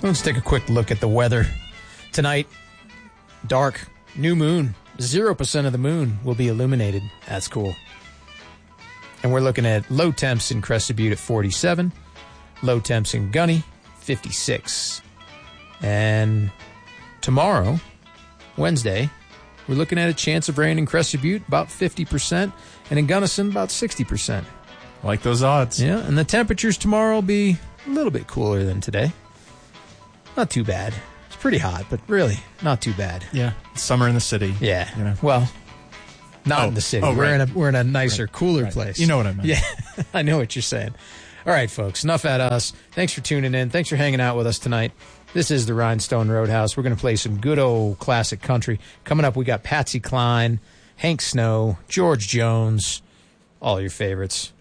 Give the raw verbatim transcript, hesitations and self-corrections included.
Let's take a quick look at the weather. Tonight, dark, new moon. Zero percent of the moon will be illuminated. That's cool. And we're looking at low temps in Crested Butte at forty-seven. Low temps in Gunny, fifty-six. And tomorrow, Wednesday, we're looking at a chance of rain in Crested Butte, about fifty percent. And in Gunnison, about sixty percent. I like those odds. Yeah, and the temperatures tomorrow will be a little bit cooler than today. Not too bad. It's pretty hot, but really not too bad. Yeah, it's summer in the city. Yeah. You know. Well, not Oh, in the city. oh, we're right. in a we're in a nicer, Right. cooler Right. place. You know what I meant. Yeah, I know what you're saying. All right, folks, enough at us. Thanks for tuning in. Thanks for hanging out with us tonight. This is the Rhinestone Roadhouse. We're going to play some good old classic country. Coming up, we got Patsy Cline, Hank Snow, George Jones, all your favorites.